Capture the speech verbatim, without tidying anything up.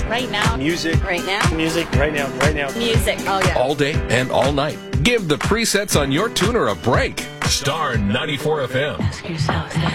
Right now. Music. Right now. Music. Right now. Right now. Music. Oh, yeah. All day and all night. Give the presets on your tuner a break. Star ninety-four F M. Ask yourself that.